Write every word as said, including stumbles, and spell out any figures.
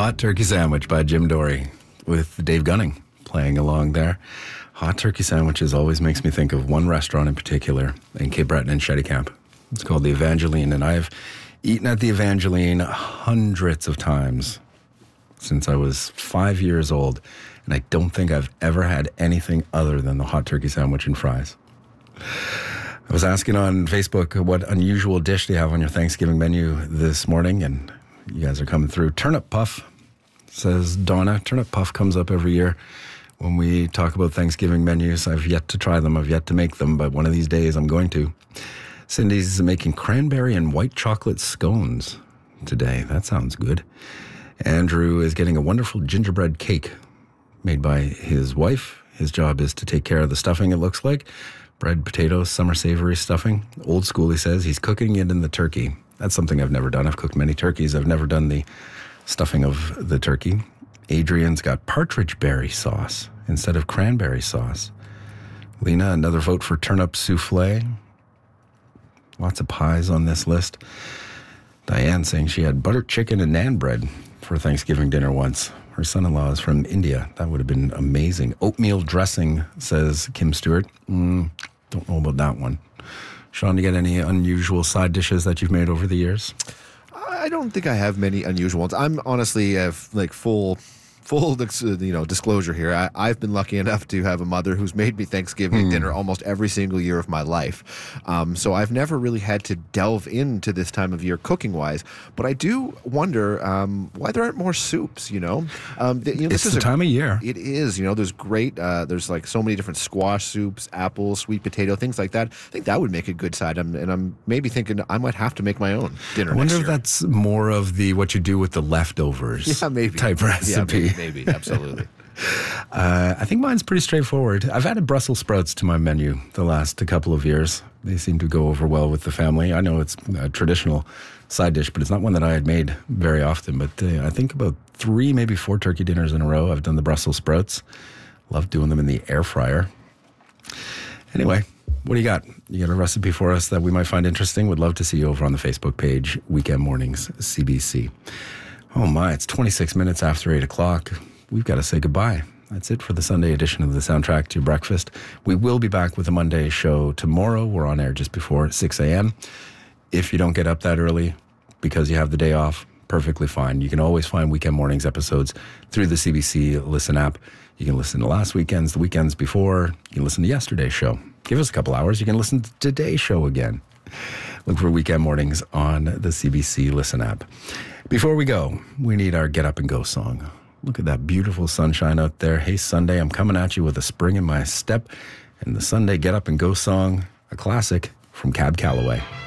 Hot Turkey Sandwich by Jim Dory with Dave Gunning playing along there. Hot turkey sandwiches always makes me think of one restaurant in particular in Cape Breton and Shettycamp. It's called the Evangeline, and I've eaten at the Evangeline hundreds of times since I was five years old, and I don't think I've ever had anything other than the hot turkey sandwich and fries. I was asking on Facebook what unusual dish do you have on your Thanksgiving menu this morning, and you guys are coming through. Turnip puff, says Donna. Turnip puff comes up every year when we talk about Thanksgiving menus. I've yet to try them. I've yet to make them, but one of these days I'm going to. Cindy's making cranberry and white chocolate scones today. That sounds good. Andrew is getting a wonderful gingerbread cake made by his wife. His job is to take care of the stuffing, it looks like. Bread, potatoes, summer savory stuffing. Old school, he says. He's cooking it in the turkey. That's something I've never done. I've cooked many turkeys. I've never done the stuffing of the turkey. Adrian's got partridge berry sauce instead of cranberry sauce. Lena, another vote for turnip souffle. Lots of pies on this list. Diane saying she had butter chicken and naan bread for Thanksgiving dinner once. Her son-in-law is from India. That would have been amazing. Oatmeal dressing, says Kim Stewart. Mm, don't know about that one. Sean, do you get any unusual side dishes that you've made over the years? I don't think I have many unusual ones. I'm honestly uh, like full, full, you know, disclosure here. I, I've been lucky enough to have a mother who's made me Thanksgiving mm. dinner almost every single year of my life. Um, so I've never really had to delve into this time of year cooking wise. But I do wonder um, why there aren't more soups. You know, um, the, you know it's this the is time a, of year. It is. You know, there's great. Uh, there's like so many different squash soups, apple, sweet potato, things like that. I think that would make a good side. I'm, and I'm maybe thinking I might have to make my own dinner. I wonder next if year. that's more of the what you do with the leftovers yeah, maybe. type recipe. Yeah, maybe, maybe. Absolutely. uh, I think mine's pretty straightforward. I've added Brussels sprouts to my menu the last couple of years. They seem to go over well with the family. I know it's a traditional side dish, but it's not one that I had made very often. But uh, I think about three, maybe four turkey dinners in a row, I've done the Brussels sprouts. Love doing them in the air fryer. Anyway, what do you got? You got a recipe for us that we might find interesting? Would love to see you over on the Facebook page, Weekend Mornings C B C. Oh my, it's twenty-six minutes after eight o'clock. We've got to say goodbye. That's it for the Sunday edition of the Soundtrack to Breakfast. We will be back with a Monday show tomorrow. We're on air just before six a.m. If you don't get up that early because you have the day off, perfectly fine. You can always find Weekend Mornings episodes through the C B C Listen app. You can listen to last weekend's, the weekends before. You can listen to yesterday's show. Give us a couple hours. You can listen to today's show again. Look for Weekend Mornings on the C B C Listen app. Before we go, we need our Get Up and Go song. Look at that beautiful sunshine out there. Hey, Sunday, I'm coming at you with a spring in my step. And the Sunday Get Up and Go song, a classic from Cab Calloway.